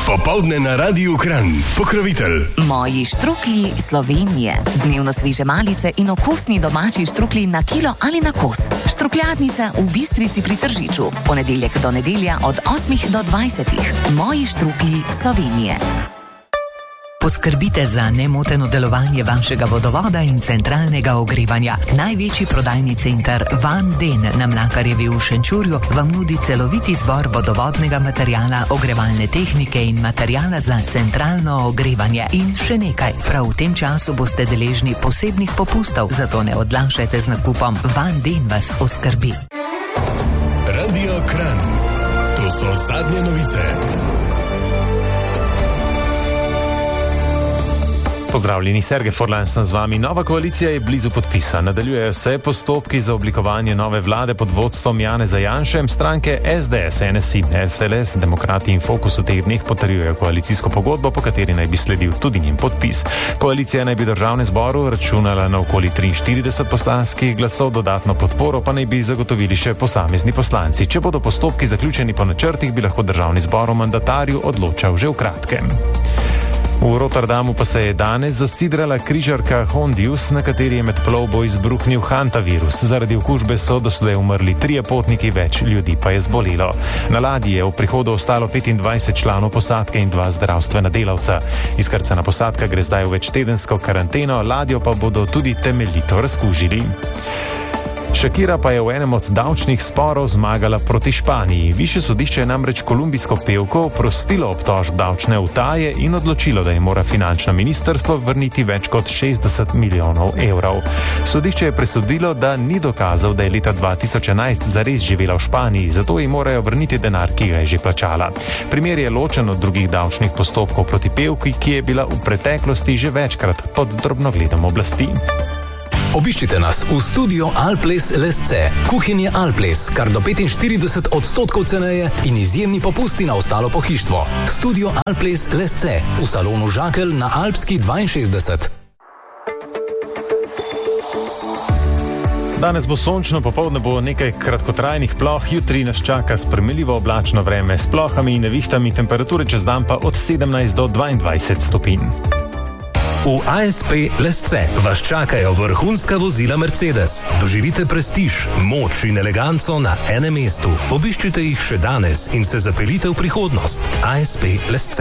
Popoldne na Radiu Kranj. Pokrovitelj. Moji štruklji Slovenije. Dnevno sveže malice in okusni domači štruklji na kilo ali na kos. Štrukljadnica v Bistrici pri Tržiču. Ponedeljek do nedelja od 8 do 20. Moji štruklji Slovenije. Poskrbite za nemoteno delovanje vašega vodovoda in centralnega ogrevanja. Največji prodajni center Van Den na Mlakarjevi v Šenčurju vam nudi celovit izbor vodovodnega materijala, ogrevalne tehnike in materijala za centralno ogrevanje. In še nekaj, prav v tem času boste deležni posebnih popustov, zato ne odlašajte z nakupom. Van Den vas oskrbi. Radio Kranj. To so zadnje novice. Pozdravljeni, Sergej Forlan sem z vami. Nova koalicija je blizu podpisa. Nadaljujejo se postopki za oblikovanje nove vlade pod vodstvom Janeza Janše. Stranke SDS, NSI, SLS, Demokrati in Fokus v teh dneh potrjujejo koalicijsko pogodbo, po kateri naj bi sledil tudi njen podpis. Koalicija naj bi Državnem zboru računala na okoli 43 poslanskih glasov, dodatno podporo pa naj bi zagotovili še posamezni poslanci. Če bodo postopki zaključeni po načrtih, bi lahko Državni zbor o mandatarju odločal že v kratkem. V Rotterdamu pa se je danes zasidrala križarka Hondius, na kateri je med plovbo izbruhnil hantavirus. Zaradi okužbe so doslej umrli 3 potniki, več ljudi pa je zbolelo. Na ladji je v prihodu ostalo 25 članov posadke in 2 zdravstvena delavca. Izkrcana posadka gre zdaj v večtedensko karanteno, ladjo pa bodo tudi temeljito razkužili. Shakira pa je v enem od davčnih sporov zmagala proti Španiji. Višje sodišče je namreč kolumbijsko pevko oprostilo obtožb davčne utaje in odločilo, da je mora finančno ministrstvo vrniti več kot 60 milijonov evrov. Sodišče je presodilo, da ni dokazal, da je leta 2011 zares živela v Španiji, zato ji morajo vrniti denar, ki ga je že plačala. Primer je ločen od drugih davčnih postopkov proti pevki, ki je bila v preteklosti že večkrat pod drobnogledom oblasti. Obiščite nas v studio Alples Lesce. Kuhinje Alples, kar do 45% ceneje in izjemni popusti na ostalo pohištvo. Studio Alples Lesce v salonu Žakelj na Alpski 62. Danes bo sončno, popoldne bo nekaj kratkotrajnih ploh, jutri nas čaka sprejemljivo oblačno vreme s plohami in nevihtami, temperature čez dan pa od 17 do 22 stopinj. V ASP Lesce vas čakajo vrhunska vozila Mercedes. Doživite prestiž, moč in eleganco na enem mestu. Obiščite jih še danes in se zapeljite v prihodnost. ASP Lesce.